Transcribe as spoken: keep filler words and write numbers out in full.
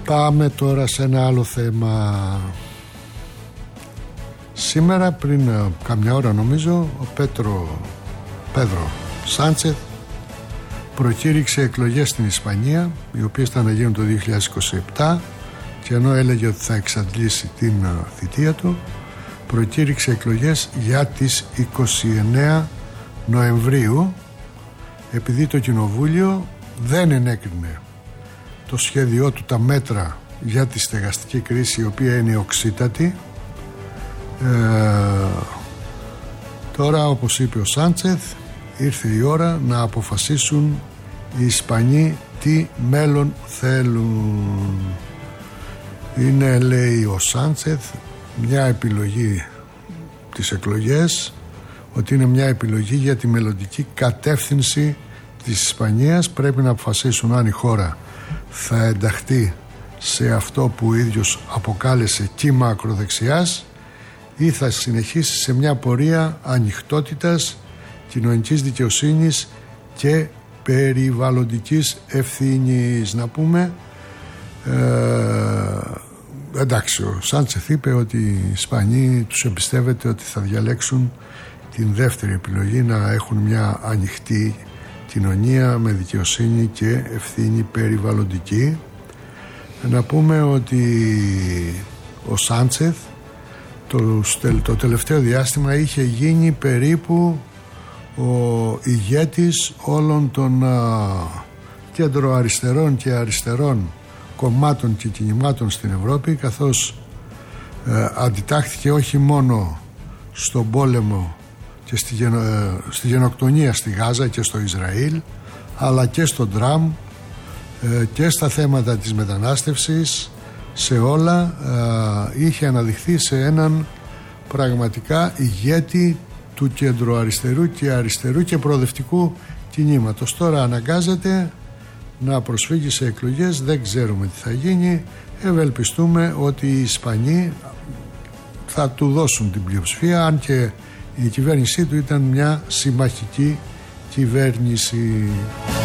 Πάμε τώρα σε ένα άλλο θέμα. Σήμερα πριν καμιά ώρα νομίζω ο Πέτρο Πέδρο Σάντσεθ προκήρυξε εκλογές στην Ισπανία, οι οποίες θα γίνουν το δύο χιλιάδες είκοσι επτά, και ενώ έλεγε ότι θα εξαντλήσει την θητεία του, προκήρυξε εκλογές για τις είκοσι εννέα Νοεμβρίου, επειδή το Κοινοβούλιο δεν ενέκρινε το σχέδιό του, τα μέτρα για τη στεγαστική κρίση, η οποία είναι οξύτατη. Ε, τώρα, όπως είπε ο Σάντσεθ, ήρθε η ώρα να αποφασίσουν οι Ισπανοί τι μέλλον θέλουν. Είναι, λέει ο Σάντσεθ, μια επιλογή της εκλογές, ότι είναι μια επιλογή για τη μελλοντική κατεύθυνση της Ισπανίας. Πρέπει να αποφασίσουν αν η χώρα θα ενταχθεί σε αυτό που ο ίδιος αποκάλεσε κύμα ακροδεξιάς ή θα συνεχίσει σε μια πορεία ανοιχτότητας, κοινωνικής δικαιοσύνης και περιβαλλοντικής ευθύνης. Να πούμε, ε, εντάξει, ο Σάντσεθ είπε ότι οι Ισπανοί τους εμπιστεύεται ότι θα διαλέξουν την δεύτερη επιλογή, να έχουν μια ανοιχτή κοινωνία με δικαιοσύνη και ευθύνη περιβαλλοντική. Να πούμε ότι ο Σάντσεθ το, το τελευταίο διάστημα είχε γίνει περίπου ο ηγέτης όλων των κέντρο-αριστερών και αριστερών κομμάτων και κινημάτων στην Ευρώπη, καθώς ε, αντιτάχθηκε όχι μόνο στον πόλεμο και στη, γενο, ε, στη γενοκτονία στη Γάζα και στο Ισραήλ, αλλά και στο Τραμπ ε, και στα θέματα της μετανάστευσης, σε όλα ε, είχε αναδειχθεί σε έναν πραγματικά ηγέτη του κεντροαριστερού και αριστερού και προοδευτικού κινήματος. Τώρα αναγκάζεται να προσφύγει σε εκλογές, δεν ξέρουμε τι θα γίνει. Ευελπιστούμε ότι οι Ισπανοί θα του δώσουν την πλειοψηφία, αν και η κυβέρνησή του ήταν μια συμμαχική κυβέρνηση.